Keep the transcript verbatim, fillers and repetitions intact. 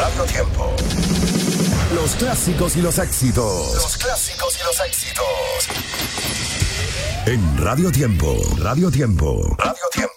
Radio Tiempo. Los clásicos y los éxitos. Los clásicos y los éxitos. En Radio Tiempo. Radio Tiempo. Radio Tiempo.